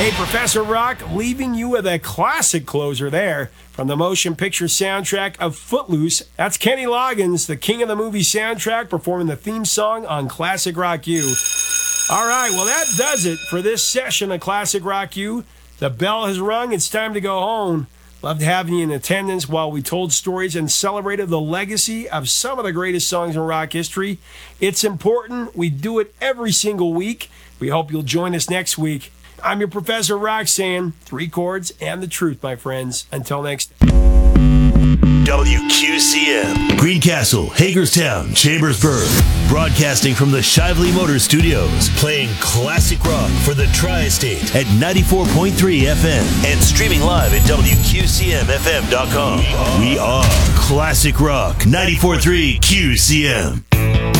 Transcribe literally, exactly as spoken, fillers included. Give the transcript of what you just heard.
Hey, Professor Rock, leaving you with a classic closer there from the motion picture soundtrack of Footloose. That's Kenny Loggins, the king of the movie soundtrack, performing the theme song on Classic Rock U. All right, well, that does it for this session of Classic Rock U. The bell has rung. It's time to go home. Loved having you in attendance while we told stories and celebrated the legacy of some of the greatest songs in rock history. It's important. We do it every single week. We hope you'll join us next week. I'm your Professor Rock saying three chords and the truth, my friends. Until next time. W Q C M. Greencastle, Hagerstown, Chambersburg. Broadcasting from the Shively Motor Studios. Playing classic rock for the Tri-State at ninety-four point three F M. And streaming live at W Q C M F M dot com. We are Classic Rock ninety-four point three Q C M.